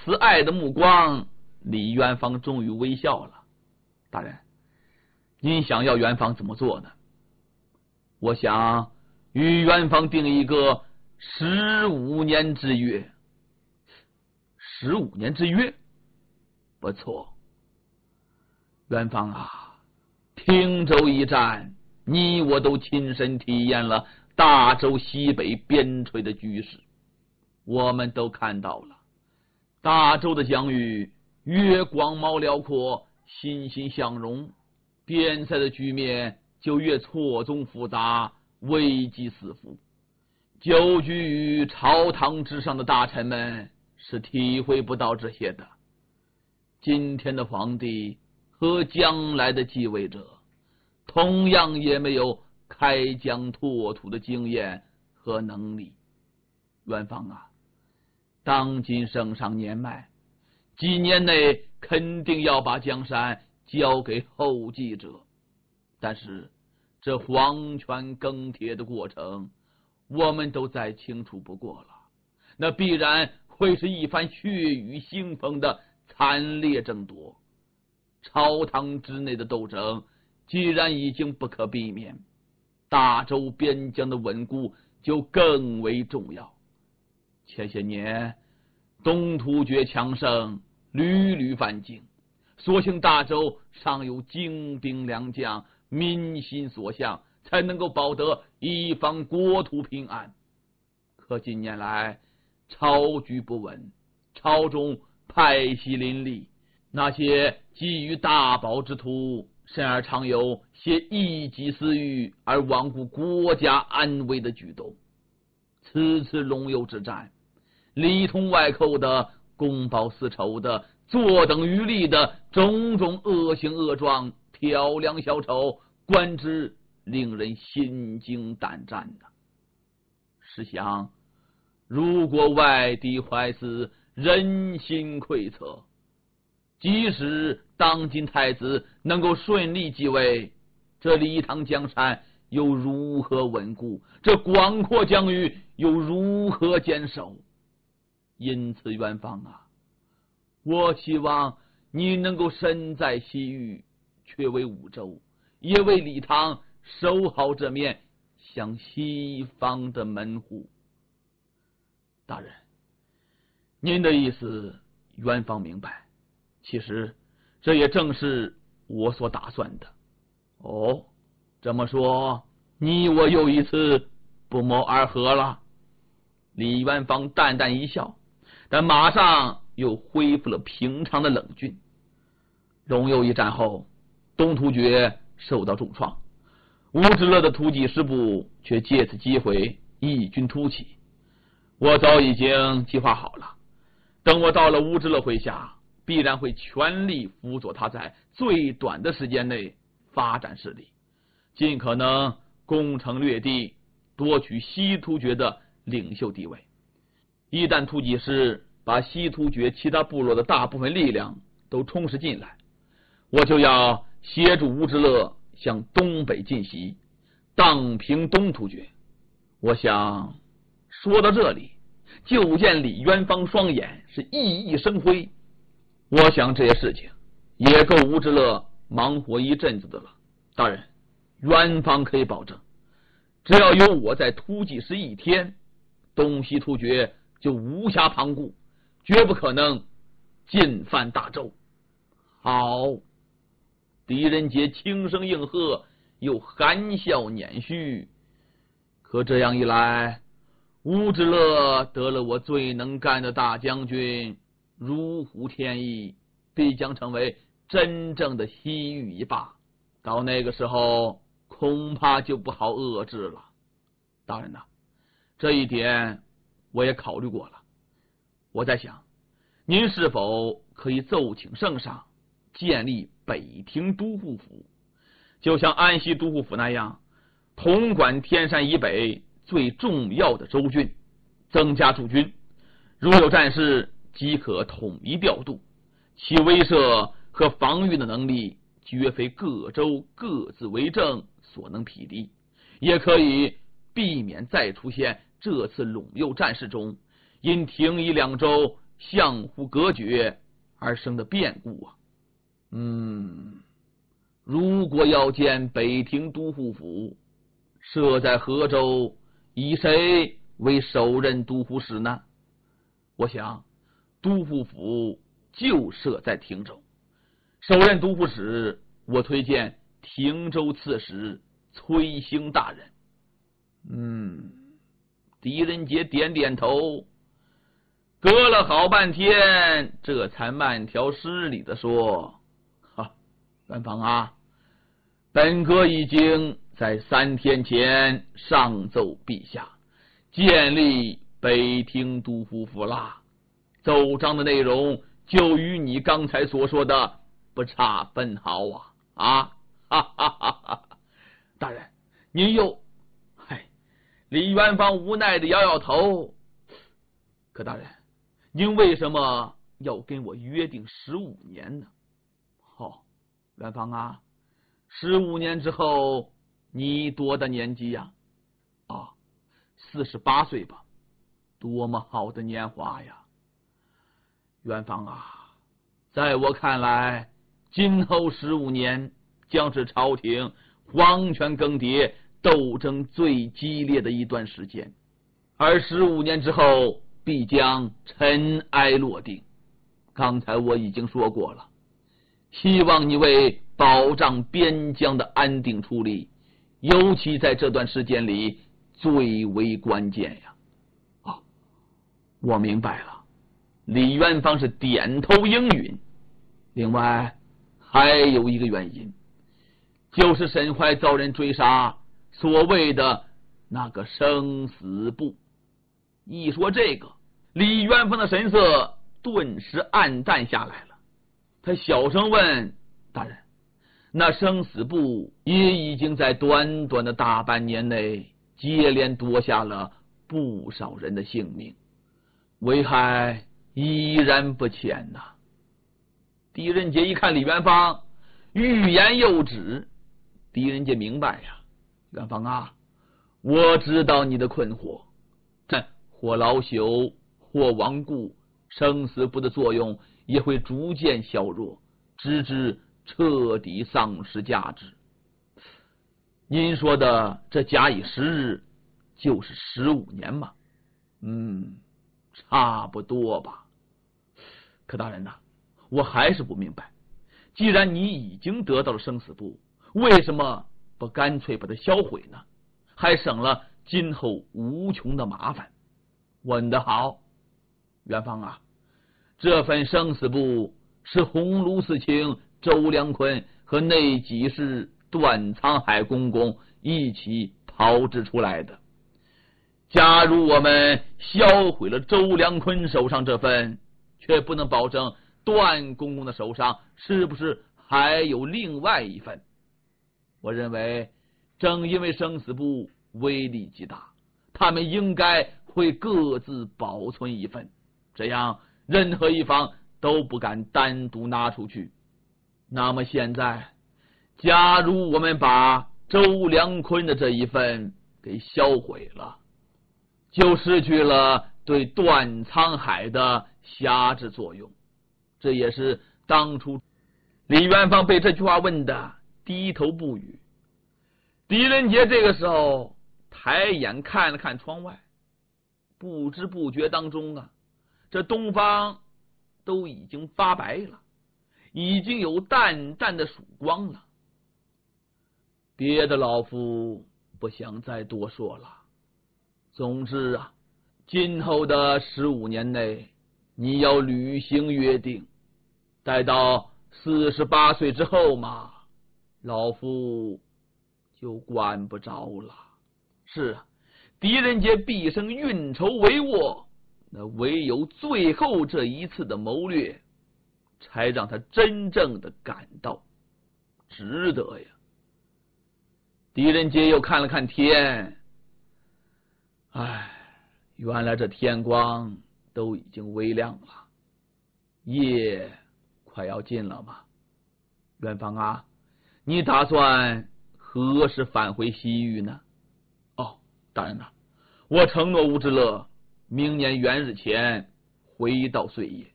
慈爱的目光，李元芳终于微笑了。大人，您想要元芳怎么做呢？我想与元芳定一个15年之约。15年之约，不错。元芳啊，汀州一战，你我都亲身体验了大周西北边陲的局势，我们都看到了大周的疆域越广袤辽阔，欣欣向荣，边塞的局面就越错综复杂，危机四伏。久居于朝堂之上的大臣们是体会不到这些的。今天的皇帝和将来的继位者同样也没有开疆拓土的经验和能力。元芳啊，当今圣上年迈，几年内肯定要把江山交给后继者，但是这皇权更迭的过程我们都再清楚不过了，那必然会是一番血雨腥风的惨烈争夺。朝堂之内的斗争既然已经不可避免，大周边疆的稳固就更为重要。前些年东突厥强盛，屡屡犯境，所幸大周尚有精兵良将，民心所向，才能够保得一方国土平安。可近年来朝局不稳，朝中派系林立，那些觊觎大宝之徒甚而常有些一己私欲而罔顾国家安危的举动。此次陇右之战，里通外寇的，公报私仇的，坐等渔利的种种恶行恶状，挑梁小丑，观之令人心惊胆战的。试想，如果外敌怀死，人心叵测，即使当今太子能够顺利继位，这李唐江山又如何稳固？这广阔疆域又如何坚守？因此元芳啊，我希望你能够身在西域，却为五州，也为李唐守好这面向西方的门户。大人，您的意思元芳明白，其实这也正是我所打算的。哦，这么说你我又一次不谋而合了。李元芳淡淡一笑，但马上又恢复了平常的冷峻。陇右一战后，东突厥受到重创，乌之勒的突骑师部却借此机会异军突起。我早已经计划好了，等我到了乌之勒麾下，必然会全力辅佐他在最短的时间内发展势力，尽可能攻城略地，夺取西突厥的领袖地位。一旦突骑师把西突厥其他部落的大部分力量都充实进来，我就要协助乌之勒向东北进袭，荡平东突厥。我想说到这里，就见李元芳双眼是熠熠生辉。我想这些事情也够乌之勒忙活一阵子的了。大人，元芳可以保证，只要有我在突骑师一天，东西突厥就无暇旁顾，绝不可能进犯大周。好，狄仁杰轻声应和，又含笑捻须。可这样一来，乌之勒得了我最能干的大将军，如虎添翼，必将成为真正的西域一霸。到那个时候，恐怕就不好遏制了。大人呐，这一点我也考虑过了。我在想，您是否可以奏请圣上建立北庭都护府，就像安西都护府那样，统管天山以北最重要的州郡，增加驻军，如有战事即可统一调度，其威慑和防御的能力绝非各州各自为政所能匹敌，也可以避免再出现这次陇右战事中因停夷两州相互隔绝而生的变故啊。如果要建北庭都护府，设在河州，以谁为首任都护使呢？我想都护府就设在亭州，首任都护使我推荐亭州刺史崔兴大人。狄仁杰点点头，隔了好半天，这才慢条斯理的说：元芳啊，本阁已经在3天前上奏陛下，建立北庭都护府啦。奏章的内容就与你刚才所说的不差分毫啊！大人，您又……李元芳无奈的摇摇头。可大人，您为什么要跟我约定15年呢？元芳啊，15年之后你多大年纪呀？48岁吧，多么好的年华呀！元芳啊，在我看来，今后15年将是朝廷皇权更迭、斗争最激烈的一段时间，而15年之后必将尘埃落定。刚才我已经说过了，希望你为保障边疆的安定出力，尤其在这段时间里最为关键呀。我明白了。李元芳是点头应允。另外还有一个原因，就是沈怀遭人追杀，所谓的那个生死簿。一说这个，李元芳的神色顿时暗淡下来了。他小声问：大人，那生死簿也已经在短短的大半年内接连夺下了不少人的性命，危害依然不浅呐。狄仁杰一看李元芳欲言又止，狄仁杰明白呀，元芳啊，我知道你的困惑，或老朽或亡故，生死簿的作用也会逐渐削弱，直至彻底丧失价值。您说的这假以时日，就是15年嘛？差不多吧。可大人呐，我还是不明白，既然你已经得到了生死簿，为什么不干脆把它销毁呢？还省了今后无穷的麻烦。问得好，元芳啊，这份生死簿是鸿胪寺卿周良坤和内给事段沧海公公一起炮制出来的。假如我们销毁了周良坤手上这份，却不能保证段公公的手上是不是还有另外一份。我认为正因为生死簿威力极大，他们应该会各自保存一份，这样任何一方都不敢单独拿出去。那么现在，假如我们把周良坤的这一份给销毁了，就失去了对段沧海的辖制作用。这也是当初李元芳被这句话问的低头不语。狄仁杰这个时候抬眼看了看窗外，不知不觉当中啊，这东方都已经发白了，已经有淡淡的曙光了。别的老夫不想再多说了。总之啊，今后的15年内，你要履行约定。待到48岁之后嘛，老夫就管不着了。是啊，狄仁杰毕生运筹帷幄，那唯有最后这一次的谋略，才让他真正的感到值得呀。狄仁杰又看了看天，原来这天光都已经微亮了，夜快要尽了嘛。元芳啊，你打算何时返回西域呢？大人呐，我承诺吴之乐明年元日前回到碎叶。